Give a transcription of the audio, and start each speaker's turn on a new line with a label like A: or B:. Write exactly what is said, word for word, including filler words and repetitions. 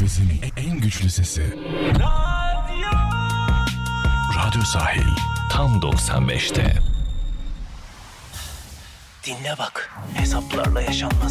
A: Nefesin en güçlü sesi. Radyo. Radyo Sahil. Tam doksan beşte.
B: Dinle bak, hesaplarla yaşanmaz